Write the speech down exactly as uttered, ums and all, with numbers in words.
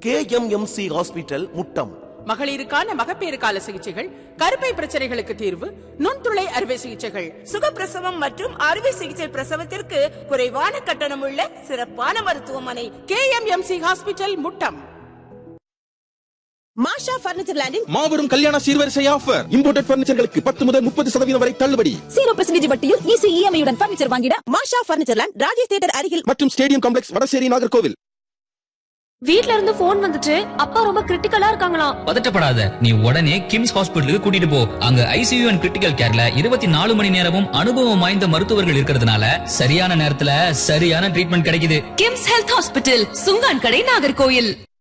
K M M C hospital Muttam. மகளிருக்கான மகப்பேறு கால சிகிச்சைகள், கருப்பை பிரச்சனைகளுக்கு தீர்வு, நுண்துளை அறுவை சிகிச்சைகள், சுகப்பிரசவம் மற்றும் அறுவை சிகிச்சை பிரசவத்திற்கு குறைவான கட்டணம் உள்ள சிறப்பான மருத்துவமனை K M M C hospital Muttam. மாஷா பர்னிச்சர் லேண்டில் மாபெரும் கல்யாண சீர்வரிசை ஆஃபர். இம்போர்ட்டட் பர்னிச்சர்களுக்கு பத்து முதல் முப்பது சதவீதம் வரை தள்ளுபடி. ஜீரோ பர்சன்டேஜ் வட்டியில் ஈஸி இஎம்ஐ உடன் பர்னிச்சர் வாங்கிட மாஷா பர்னிச்சர் லேண்ட், ராஜேஷ் தியேட்டர் அருகில் மற்றும் ஸ்டேடியம் காம்ப்ளெக்ஸ், வடசேரி, நாகர்கோவில். வீட்ல இருந்து போன் வந்துச்சு, அப்பா ரொம்ப கிரிட்டிக்கலா இருக்காங்களாம். பதட்டப்படாத, நீ உடனே கிம்ஸ் ஹாஸ்பிட்டலுக்கு கூட்டிட்டு போ. அங்க ஐசியூ அண்ட் கிரிட்டிக்கல் கேர்ல இருபத்தி நாலு மணி நேரமும் அனுபவம் வாய்ந்த மருத்துவர்கள் இருக்கிறதுனால சரியான நேரத்துல சரியான ட்ரீட்மெண்ட் கிடைக்குது. கிம்ஸ் ஹெல்த் ஹாஸ்பிட்டல், சுங்கான் கடை, நாகர்கோயில்.